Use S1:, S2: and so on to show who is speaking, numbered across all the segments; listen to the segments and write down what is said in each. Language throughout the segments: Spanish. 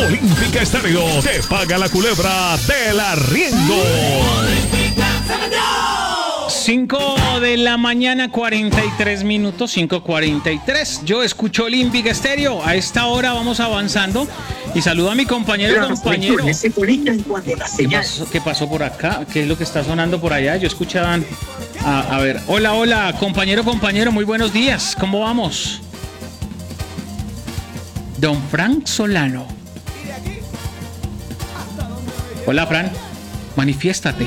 S1: Olímpica Estéreo te paga la culebra del arriendo.
S2: 5 de la mañana, 43 minutos, 5:43. Yo escucho Olímpica Estéreo. A esta hora vamos avanzando. Y saludo a mi compañero. ¿Qué pasó por acá? ¿Qué es lo que está sonando por allá? Yo escuchaba. A ver. Hola, compañero, muy buenos días. ¿Cómo vamos? Don Frank Solano. Hola, Fran. Manifiéstate.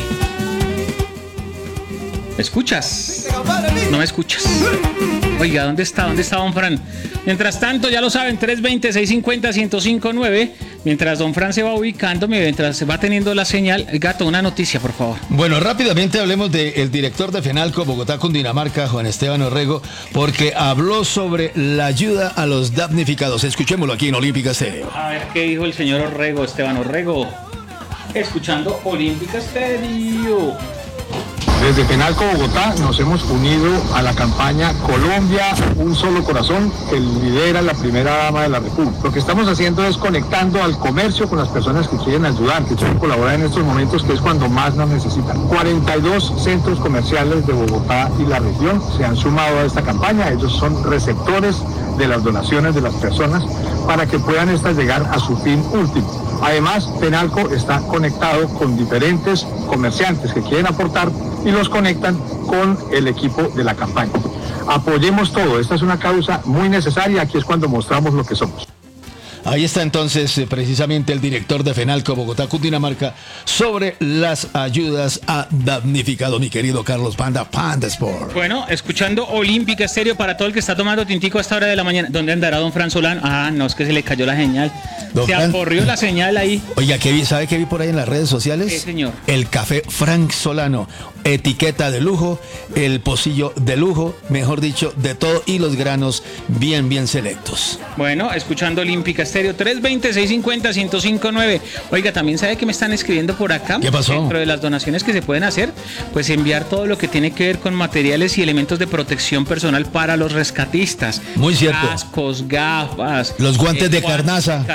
S2: ¿Me escuchas? No me escuchas. Oiga, ¿dónde está don Fran? Mientras tanto, ya lo saben, 320-650-1059. Mientras don Fran se va ubicando, mientras se va teniendo la señal. Gato, una noticia, por favor.
S3: Bueno, rápidamente hablemos del director de FENALCO Bogotá, Cundinamarca, Juan Esteban Orrego, porque habló sobre la ayuda a los damnificados. Escuchémoslo aquí en Olímpica Estéreo.
S2: A ver qué dijo el señor Orrego, Esteban Orrego. Escuchando Olímpica Estéreo.
S4: Desde FENALCO Bogotá nos hemos unido a la campaña Colombia, un solo corazón, que lidera la primera dama de la República. Lo que estamos haciendo es conectando al comercio con las personas que quieren ayudar, que quieren colaborar en estos momentos, que es cuando más nos necesitan. 42 centros comerciales de Bogotá y la región se han sumado a esta campaña. Ellos son receptores de las donaciones de las personas para que puedan estas llegar a su fin último. Además, FENALCO está conectado con diferentes comerciantes que quieren aportar y los conectan con el equipo de la campaña. Apoyemos todo, esta es una causa muy necesaria, aquí es cuando mostramos lo que somos.
S3: Ahí está entonces precisamente el director de FENALCO Bogotá, Cundinamarca, sobre las ayudas a damnificados, mi querido Carlos Panda Sport.
S2: Bueno, escuchando Olímpica Estéreo para todo el que está tomando tintico a esta hora de la mañana. ¿Dónde andará don Fran Solano? Ah, no, es que se le cayó la señal. Se acorrió la señal ahí.
S3: Oiga, ¿sabe qué vi por ahí en las redes sociales?
S2: Sí, señor.
S3: El café Frank Solano, etiqueta de lujo, el pocillo de lujo, mejor dicho, de todo, y los granos bien selectos.
S2: Bueno, escuchando Olímpica Estéreo, 320-650-1059. Oiga, también sabe que me están escribiendo por acá.
S3: ¿Qué pasó?
S2: Dentro de las donaciones que se pueden hacer, pues enviar todo lo que tiene que ver con materiales y elementos de protección personal para los rescatistas.
S3: Muy cierto.
S2: Cascos, gafas.
S3: Los guantes de carnaza.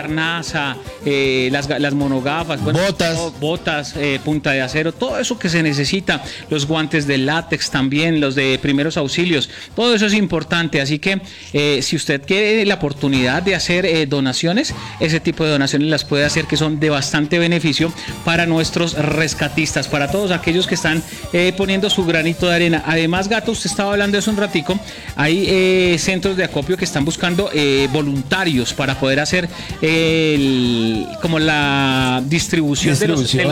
S2: Las monogafas. Bueno, botas, punta de acero, todo eso que se necesita. Los guantes de látex también, los de primeros auxilios. Todo eso es importante. Así que si usted quiere la oportunidad de hacer donaciones, ese tipo de donaciones las puede hacer, que son de bastante beneficio para nuestros rescatistas, para todos aquellos que están poniendo su granito de arena. Además, Gato, usted estaba hablando de eso un ratico, hay centros de acopio que están buscando voluntarios para poder hacer como la distribución. De los